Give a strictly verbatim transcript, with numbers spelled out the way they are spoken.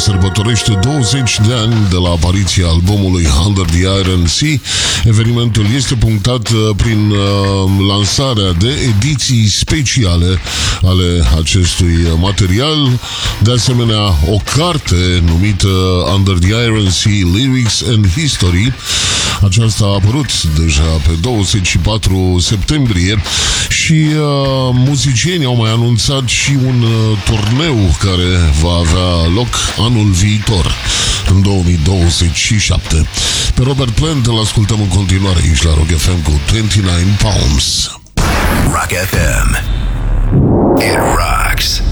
sărbătorește douăzeci de ani de la apariția albumului Under the Iron Sea. Evenimentul este punctat prin uh, lansarea de ediții speciale ale acestui material. De asemenea, o carte numită Under the Iron Sea Lyrics and History. Aceasta a apărut deja pe douăzeci și patru septembrie și uh, muzicienii au mai anunțat și un uh, turneu care va avea loc anul viitor, în două mii douăzeci și șapte. Pe Robert Plant îl ascultăm în continuare aici la Rock F M cu douăzeci și nouă Palms. Rock F M. It rocks.